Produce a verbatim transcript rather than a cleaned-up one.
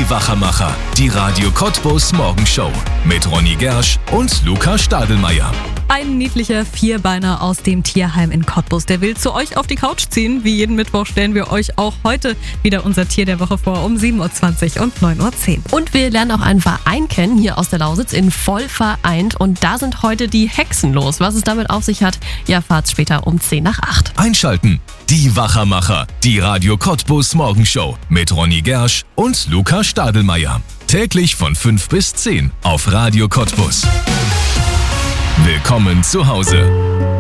Die Wachermacher, die Radio Cottbus Morgenshow mit Ronny Gersch und Luca Stadelmeier. Ein niedlicher Vierbeiner aus dem Tierheim in Cottbus, der will zu euch auf die Couch ziehen. Wie jeden Mittwoch stellen wir euch auch heute wieder unser Tier der Woche vor um sieben Uhr zwanzig und neun Uhr zehn. Und wir lernen auch einen Verein kennen, hier aus der Lausitz, in Voll vereint. Und da sind heute die Hexen los. Was es damit auf sich hat, ja, fahrt's später um zehn nach acht. Einschalten, die Wachermacher, die Radio Cottbus Morgenshow mit Ronny Gersch und Luca Stadelmeier. Täglich von fünf bis zehn auf Radio Cottbus. Willkommen zu Hause.